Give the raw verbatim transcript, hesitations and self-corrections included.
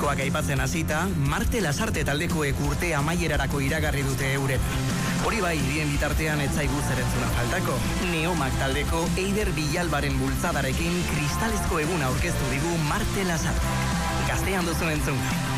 diskoak aipatzen hasita, Marte Lasarte taldekoek urte amaierarako iragarri dute euren. Hori bai, bien bitartean etzaigu zerentzuna faltako. Neomak taldeko Eider Bilalbaren bultzadarekin kristalezko eguna aurkeztu digu Marte Lasarte. Gaztean duzuen entzun.